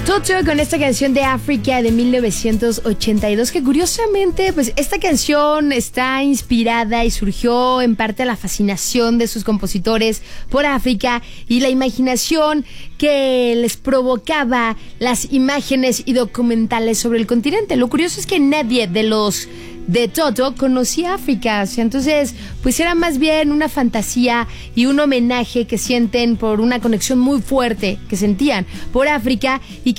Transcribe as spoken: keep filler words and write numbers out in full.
Toto con esta canción de África de mil novecientos ochenta y dos, que curiosamente, pues esta canción está inspirada y surgió en parte a la fascinación de sus compositores por África y la imaginación que les provocaba las imágenes y documentales sobre el continente. Lo curioso es que nadie de los de Toto conocía África, o sea, entonces pues era más bien una fantasía y un homenaje que sienten por una conexión muy fuerte que sentían por África y